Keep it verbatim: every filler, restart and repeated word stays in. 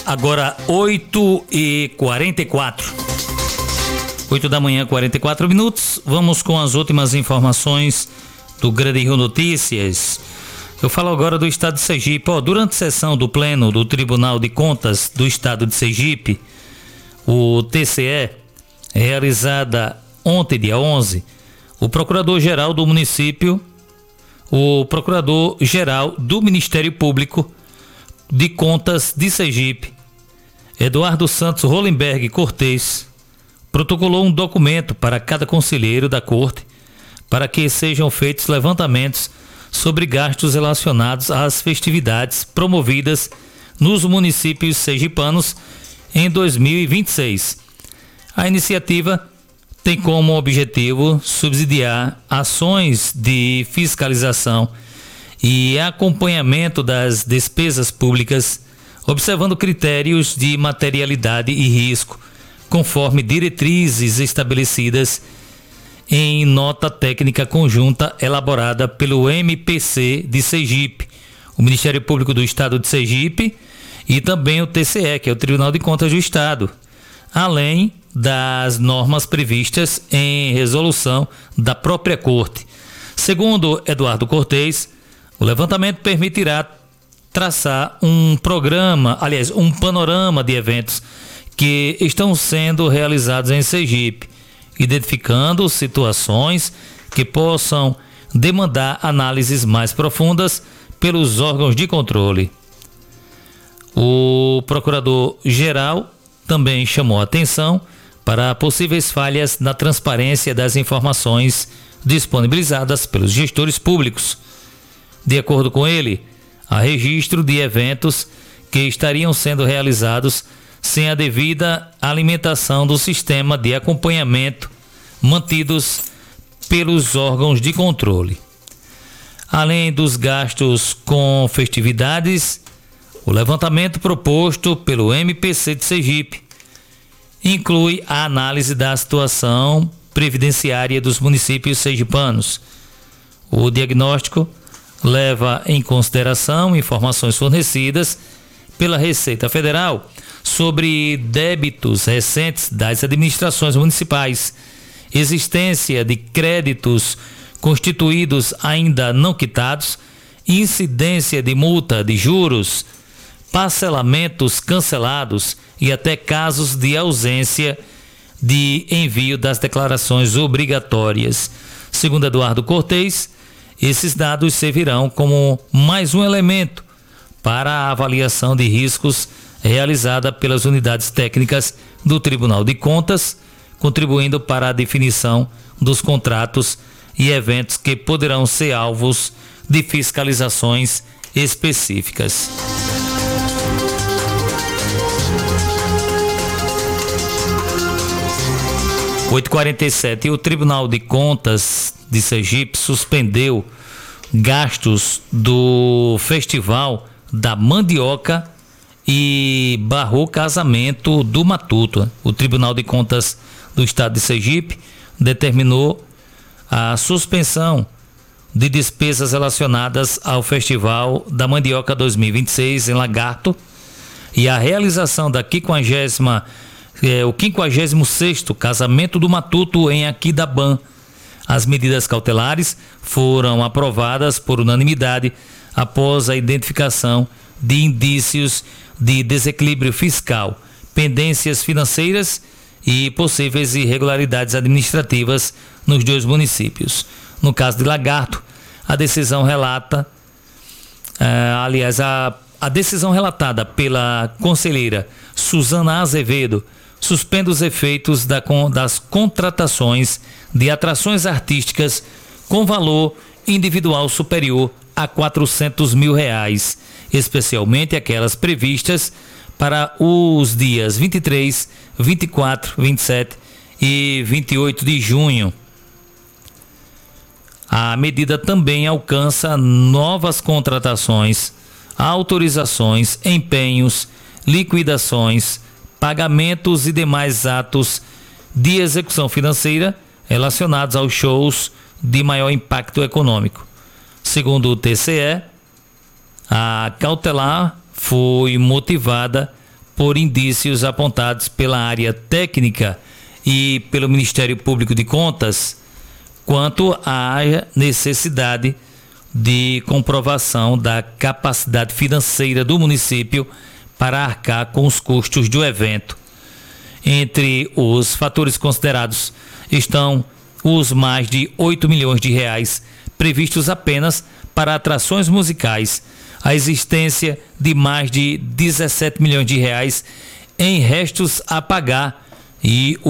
Agora oito e quarenta e quatro. oito da manhã, quarenta e quatro minutos. Vamos com as últimas informações do Grande Rio Notícias. Eu falo agora do estado de Sergipe. Oh, durante a sessão do Pleno do Tribunal de Contas do estado de Sergipe, o T C E, realizada ontem, dia onze, o Procurador-Geral do município, o Procurador-Geral do Ministério Público de Contas de Sergipe, Eduardo Santos Hollenberg Cortez, protocolou um documento para cada conselheiro da Corte para que sejam feitos levantamentos sobre gastos relacionados às festividades promovidas nos municípios sergipanos em dois mil e vinte e seis. A iniciativa tem como objetivo subsidiar ações de fiscalização e acompanhamento das despesas públicas, observando critérios de materialidade e risco, conforme diretrizes estabelecidas em nota técnica conjunta elaborada pelo M P C de Sergipe, o Ministério Público do Estado de Sergipe e também o T C E, que é o Tribunal de Contas do Estado, além das normas previstas em resolução da própria Corte. Segundo Eduardo Cortez, o levantamento permitirá traçar um programa, aliás, um panorama de eventos que estão sendo realizados em Sergipe, identificando situações que possam demandar análises mais profundas pelos órgãos de controle. O Procurador-Geral também chamou a atenção para possíveis falhas na transparência das informações disponibilizadas pelos gestores públicos. De acordo com ele, há registro de eventos que estariam sendo realizados sem a devida alimentação do sistema de acompanhamento mantidos pelos órgãos de controle. Além dos gastos com festividades, o levantamento proposto pelo M P C de Sergipe inclui a análise da situação previdenciária dos municípios sergipanos. O diagnóstico leva em consideração informações fornecidas pela Receita Federal sobre débitos recentes das administrações municipais, existência de créditos constituídos ainda não quitados, incidência de multa de juros, parcelamentos cancelados e até casos de ausência de envio das declarações obrigatórias. Segundo Eduardo Cortez, esses dados servirão como mais um elemento para a avaliação de riscos realizada pelas unidades técnicas do Tribunal de Contas, contribuindo para a definição dos contratos e eventos que poderão ser alvos de fiscalizações específicas. oito e quarenta e sete. O Tribunal de Contas de Sergipe suspendeu gastos do Festival da Mandioca e barrou casamento do Matuto. O Tribunal de Contas do Estado de Sergipe determinou a suspensão de despesas relacionadas ao Festival da Mandioca dois mil e vinte e seis em Lagarto e a realização da quinquagésima, é, o quinquagésimo sexto Casamento do Matuto em Aquidabã. As medidas cautelares foram aprovadas por unanimidade após a identificação de indícios de desequilíbrio fiscal, pendências financeiras e possíveis irregularidades administrativas nos dois municípios. No caso de Lagarto, a decisão relata, eh, aliás, a, a decisão relatada pela conselheira Suzana Azevedo suspende os efeitos da, das contratações de atrações artísticas com valor individual superior a quatrocentos mil reais, especialmente aquelas previstas para os dias vinte e três, vinte e quatro, vinte e sete e vinte e oito de junho. A medida também alcança novas contratações, autorizações, empenhos, liquidações, pagamentos e demais atos de execução financeira relacionados aos shows de maior impacto econômico. Segundo o T C E, a cautelar foi motivada por indícios apontados pela área técnica e pelo Ministério Público de Contas, quanto à necessidade de comprovação da capacidade financeira do município para arcar com os custos do evento. Entre os fatores considerados estão os mais de oito milhões de reais previstos apenas para atrações musicais, a existência de mais de dezessete milhões de reais em restos a pagar e